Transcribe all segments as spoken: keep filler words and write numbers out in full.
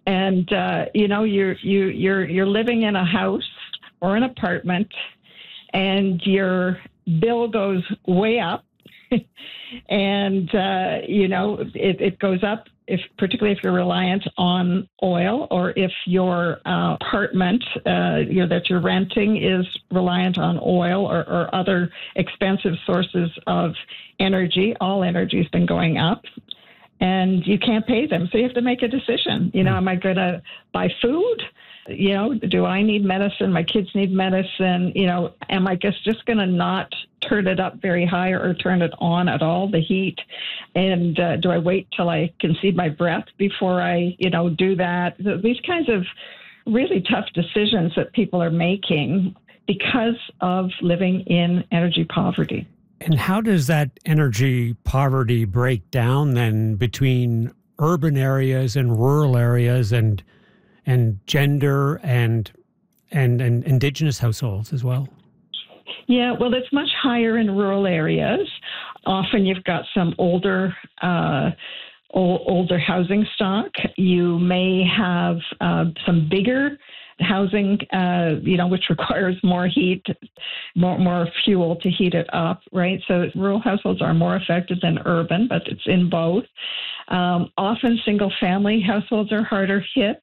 And uh, you know, you're you you're you're living in a house or an apartment, and your bill goes way up, and uh, you know it, it goes up if particularly if you're reliant on oil, or if your uh, apartment uh, you know, that you're renting is reliant on oil or, or other expensive sources of energy. All energy has been going up, and you can't pay them. So you have to make a decision. You know, am I going to buy food? You know, do I need medicine? My kids need medicine. You know, am I just, just going to not turn it up very high or turn it on at all, the heat? And uh, do I wait till I can see my breath before I, you know, do that? These kinds of really tough decisions that people are making because of living in energy poverty. And how does that energy poverty break down then between urban areas and rural areas, and and gender and and and indigenous households as well? Yeah, well, it's much higher in rural areas. Often you've got some older uh, old, older housing stock. You may have uh, some bigger housing, uh, you know, which requires more heat, more, more fuel to heat it up, right? So rural households are more affected than urban, but it's in both. Um, often single-family households are harder hit,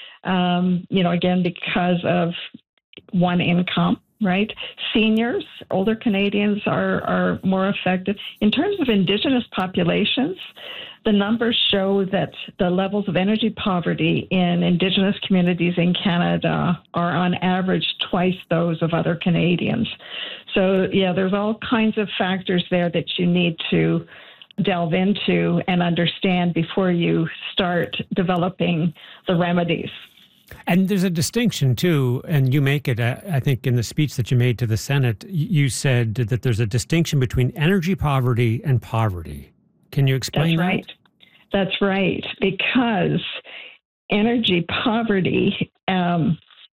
um, you know, again, because of one income, right? Seniors, older Canadians are, are more affected. In terms of Indigenous populations, the numbers show that the levels of energy poverty in Indigenous communities in Canada are on average twice those of other Canadians. So, yeah, there's all kinds of factors there that you need to delve into and understand before you start developing the remedies. And there's a distinction, too, and you make it, uh, I think, in the speech that you made to the Senate, you said that there's a distinction between energy poverty and poverty. Can you explain That's that? Right. That's right, because energy poverty, um,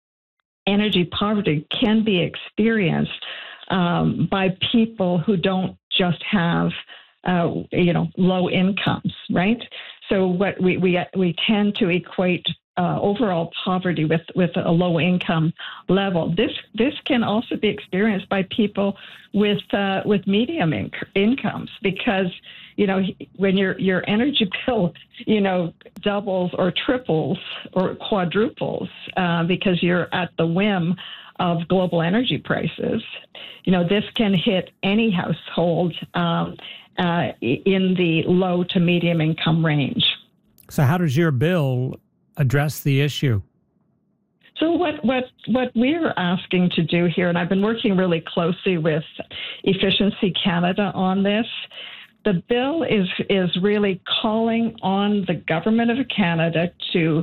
energy poverty can be experienced um, by people who don't just have, uh, you know, low incomes, right? So what we we we tend to equate Uh, overall poverty with, with a low income level. This this can also be experienced by people with uh, with medium inc- incomes, because you know when your your energy bill you know doubles or triples or quadruples uh, because you're at the whim of global energy prices. You know this can hit any household um, uh, in the low to medium income range. So how does your bill address the issue? So what, what, what we're asking to do here, and I've been working really closely with Efficiency Canada on this, the bill is, is really calling on the Government of Canada to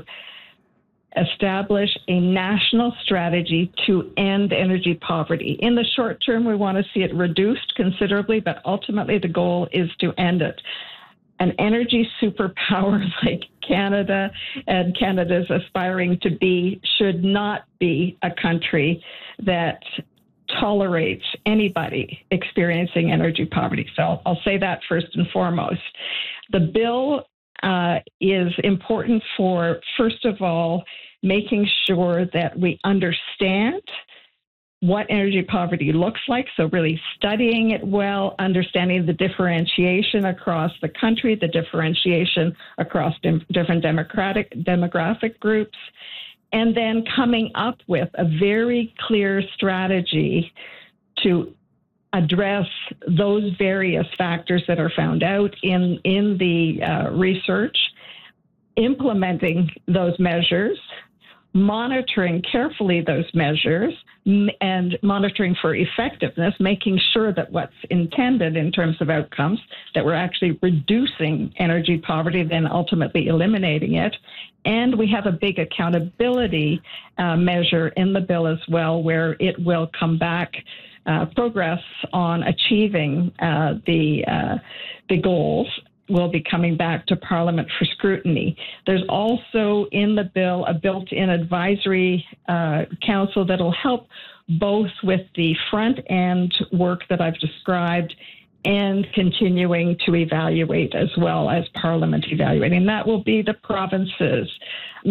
establish a national strategy to end energy poverty. In the short term, we want to see it reduced considerably, but ultimately the goal is to end it. An energy superpower like Canada and Canada's aspiring to be should not be a country that tolerates anybody experiencing energy poverty. So I'll, I'll say that first and foremost. The bill uh, is important for, first of all, making sure that we understand what energy poverty looks like. So really studying it well, understanding the differentiation across the country, the differentiation across dim- different democratic demographic groups, and then coming up with a very clear strategy to address those various factors that are found out in, in the uh, research, implementing those measures, monitoring carefully those measures, and monitoring for effectiveness, making sure that what's intended in terms of outcomes, that we're actually reducing energy poverty, then ultimately eliminating it. And we have a big accountability uh, measure in the bill as well, where it will come back uh, progress on achieving uh, the uh, the goals will be coming back to Parliament for scrutiny. There's also in the bill a built-in advisory uh, council that will help both with the front-end work that I've described and continuing to evaluate as well as Parliament evaluating. That will be the provinces